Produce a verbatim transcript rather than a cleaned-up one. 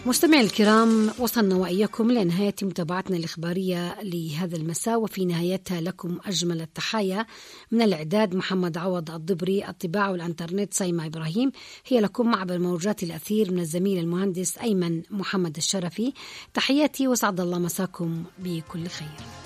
مستمعي الكرام، وصلنا وإياكم لنهاية متابعتنا الإخبارية لهذا المساء، وفي نهايتها لكم أجمل التحايا من الإعداد محمد عوض الضبري، الطباعة والإنترنت سيما إبراهيم، هي لكم عبر موجات الأثير من الزميل المهندس أيمن محمد الشرفي. تحياتي وسعد الله مساكم بكل خير.